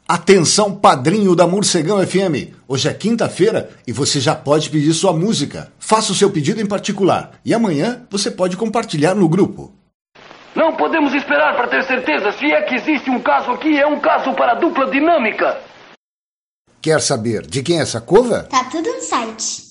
Atenção, padrinho da Morcegão FM. Hoje é quinta-feira e você já pode pedir sua música. Faça o seu pedido em particular e amanhã você pode compartilhar no grupo. Não podemos esperar para ter certeza. Se é que existe um caso aqui, é um caso para dupla dinâmica. Quer saber de quem é essa cova? Tá tudo no site.